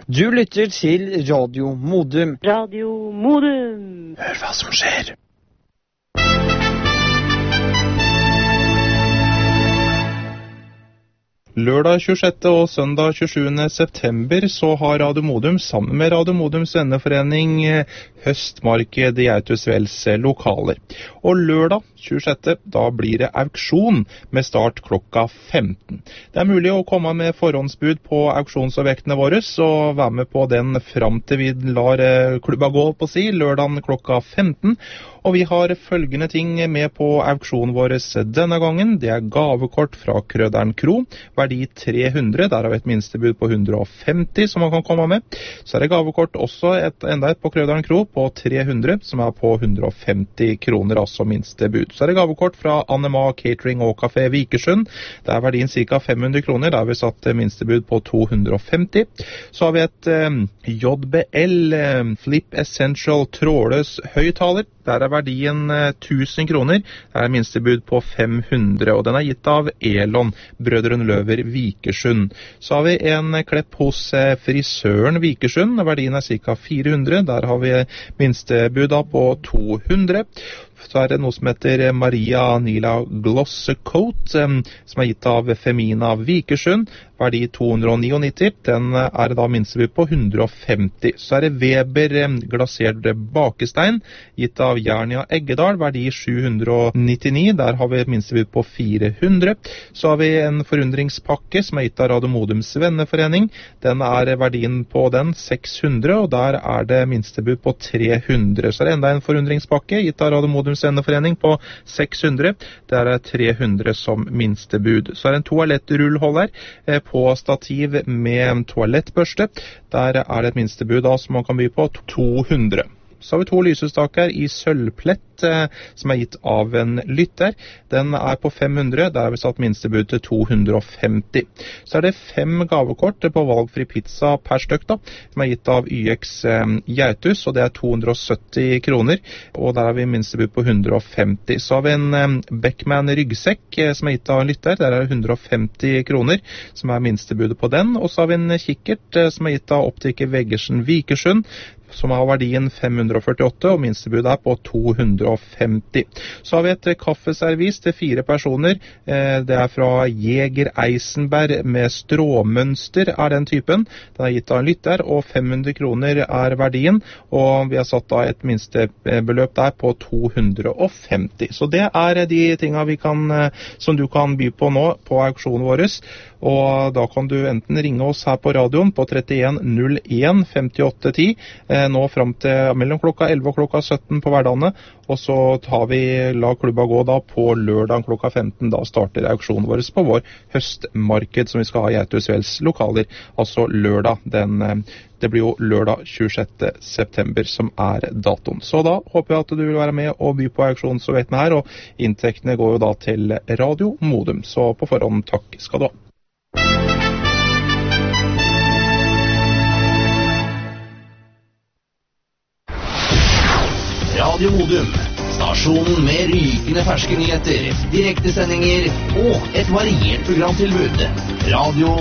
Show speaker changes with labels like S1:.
S1: Du lytter til Radio Modum.
S2: Radio Modum.
S1: Hør hva som skjer.
S3: Lørdag 26. og søndag 27. september så har Radio Modum sammen med Radio Modums venneforening høstmarked i Autusvelds lokaler. Og lørdag 26. da blir det auksjon med start klokka 15. Det er mulig å komme med forhåndsbud på auksjonsobjektene våre, så vær med på den fram til vi lar klubba gå på si, lørdag klokka 15. Og vi har følgende ting med på auksjonen vår denne gangen. Det er gavekort fra Krøderen Kro, verdi 300, der har vi et minstebud på 150 som man kan komme med. Så er det gavekort også enda et på Krøderen Kro på 300, som er på 150 kroner, altså minstebud. Så er det gavekort fra Anema Catering og Café Vikersund. Det er verdien ca. 500 kroner, der har vi satt minstebud på 250. Så har vi et JBL Flip Essential trådløs høyttaler. Der er verdien 1000 kroner. Det er minstebud på 500, og den er gitt av Elon, Brødrene Løver Vikersund. Så har vi en klepp hos frisøren Vikersund. Verdien er ca. 400. Der har vi minstebud på 200. Så er det noe som heter Maria Nila Gloss Coat, som er gitt av Femina Vikersund. Verdi 299. Den er da minstebud på 150. Så er det Weber glasert bakestein, gitt av Jernia Eggedal. Verdi 799. Der har vi minstebud på 400. Så har vi en forundringspakke som er gitt av Radio Modums venneforening. Den er verdien på den 600, og der er det minstebud på 300. Så er det enda en forundringspakke gitt av Radio Modums venneforening på 600. Der er 300 som minstebud. Så er det en toalettrullholder på stativ med toalettbørste. Der er det et minstebud da, som man kan by på 200. Så har vi 2 lysestaker i sølvplett som er gitt av en lytter. Den er på 500, der har vi satt minstebud til 250. Så er det 5 gavekort på valgfri pizza per stykk da, som er gitt av YX Gjautus, og det er 270 kroner, og der har vi minstebud på 150. Så har vi en Beckman ryggsekk som er gitt av en lytter, der er det 150 kroner, som er minstebudet på den, og så har vi en kikkert som er gitt av optiker Veggersen Vikersund, som har verdien 548, og minstebud er på 250. Så har vi et kaffeservis til 4 personer. Det er fra Jeger Eisenberg med stråmønster, er den typen. Den er gitt av en lytter, og 500 kroner er verdien, og vi har satt da et minstebeløp der på 250. Så det er de tingene som du kan by på nå på auksjonen vår, og da kan du enten ringe oss her på radioen på 31 01 58 10, nå frem til mellom klokka 11 og klokka 17 på hverdagene, og så la klubba gå da på lørdag klokka 15. Da starter auksjonen vår på vår høstmarked som vi skal ha i Autusvelds lokaler, altså lørdag. Det blir jo lørdag 26. september som er datoen. Så da håper jeg at du vil være med og by på auksjonsobjektene her, og inntektene går jo da til Radio Modum. Så på forhånd takk skal du ha.
S4: Radio Modum, stasjonen med rykende ferske nyheter, direktesendinger og et variert programtilbud. Radio